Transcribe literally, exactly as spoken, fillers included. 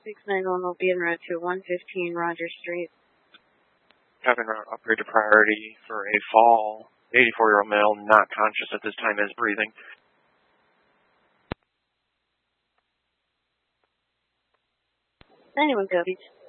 six nine one will be en route to one fifteen Rogers Street. Having route upgrade to priority for a fall. eighty-four-year-old male, not conscious at this time, is breathing. ninety-one copies.